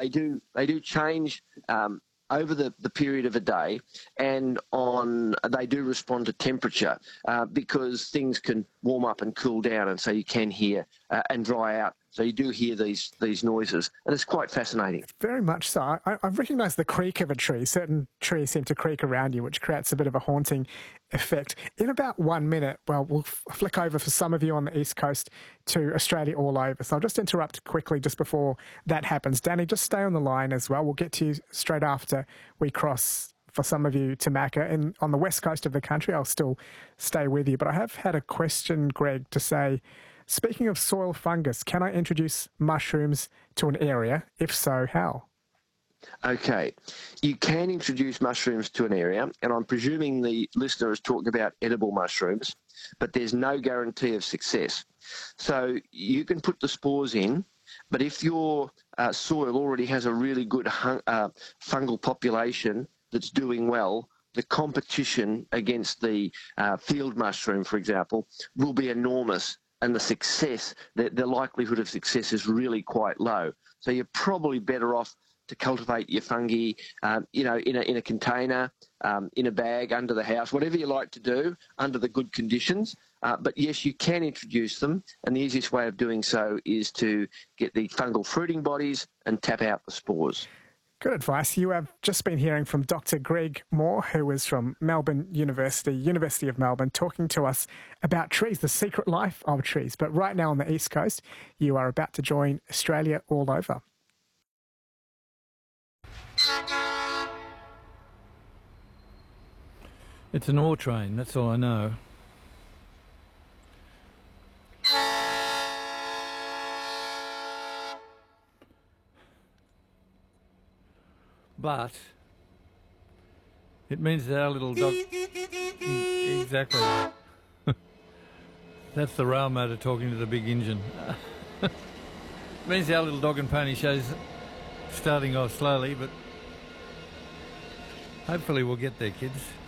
they do change over the period of a day, and they do respond to temperature because things can warm up and cool down, and so you can hear and dry out. So you do hear these noises, and it's quite fascinating. Very much so. I've recognised the creak of a tree. Certain trees seem to creak around you, which creates a bit of a haunting effect. In about 1 minute, well, we'll flick over for some of you on the East Coast to Australia All Over. So I'll just interrupt quickly just before that happens. Danny, just stay on the line as well. We'll get to you straight after we cross, for some of you, to Macca. And on the west coast of the country, I'll still stay with you. But I have had a question, Greg, to say, speaking of soil fungus, can I introduce mushrooms to an area? If so, how? Okay, you can introduce mushrooms to an area, and I'm presuming the listener is talking about edible mushrooms, but there's no guarantee of success. So you can put the spores in, but if your soil already has a really good fungal population that's doing well, the competition against the field mushroom, for example, will be enormous, and the likelihood of success is really quite low. So you're probably better off to cultivate your fungi, in a container, in a bag, under the house, whatever you like to do, under the good conditions. But yes, you can introduce them, and the easiest way of doing so is to get the fungal fruiting bodies and tap out the spores. Good advice. You have just been hearing from Dr. Greg Moore, who is from Melbourne University of Melbourne, talking to us about trees, the secret life of trees. But right now on the East Coast, you are about to join Australia All Over. It's an ore train, that's all I know. But it means that our little dog... Exactly. That's the rail motor talking to the big engine. It means our little dog and pony show's starting off slowly, but hopefully we'll get there, kids.